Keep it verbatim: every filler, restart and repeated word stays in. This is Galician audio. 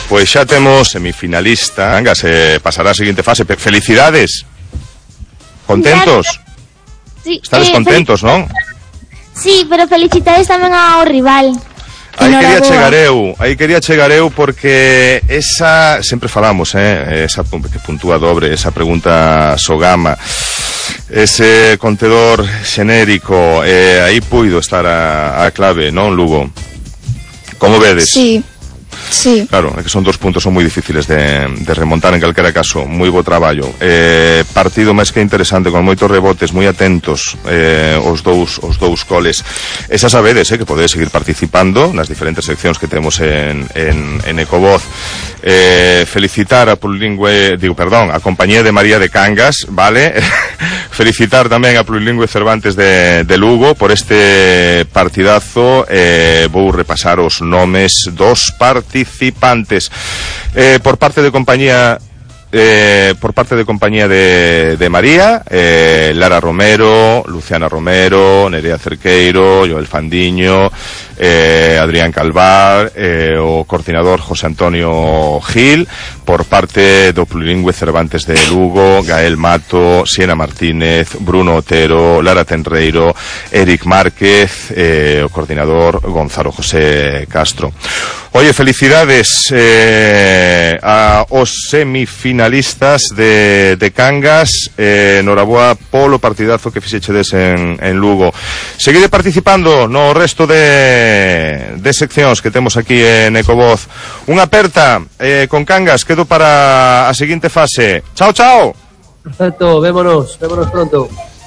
Pois xa temos semifinalista, Cangas, eh, pasará a seguinte fase. Felicidades. Contentos? Sí, Estades eh, contentos, non? Sí, pero felicidades tamén ao rival. Aí quería chegar eu, aí quería chegar eu porque esa, sempre falamos, eh, esa que puntúa dobre, esa pregunta Sogama, ese contedor xenérico, eh, aí puido estar a, a clave, non, Lugo? Como vedes? Sí. Sí. Claro, é que son dos puntos son moi difíciles de, de remontar en calquera caso. Moi bo traballo, eh, partido máis que interesante, con moitos rebotes, moi atentos eh, os dous os dous coles. E xa sabedes, eh, que podedes seguir participando nas diferentes seccións que temos en, en, en Ecovoz. eh, felicitar a Plurilingüe, digo, perdón, a compañía de María de Cangas, vale? Felicitar tamén a Plurilingüe Cervantes de, de Lugo por este partidazo. eh, vou repasar os nomes dos participantes. Eh, por parte de compañía eh, por parte de compañía de, de María, eh, Lara Romero, Luciana Romero, Nerea Cerqueiro, Joel Fandiño, eh, Adrián Calvar, eh, o coordinador José Antonio Gil. Por parte do Plurilingüe Cervantes de Lugo, Gael Mato, Siena Martínez, Bruno Otero, Lara Tenreiro, Eric Márquez, eh, o coordinador Gonzalo José Castro. Oye, felicidades eh, a os semifinalistas de, de Cangas. eh, Noraboa polo partidazo que fixechedes en, en Lugo. Seguide participando no resto de, de seccións que temos aquí en Ecovoz. Unha aperta eh, con Cangas, quedo para a seguinte fase. Chao, chao. Perfecto, vémonos, vémonos pronto.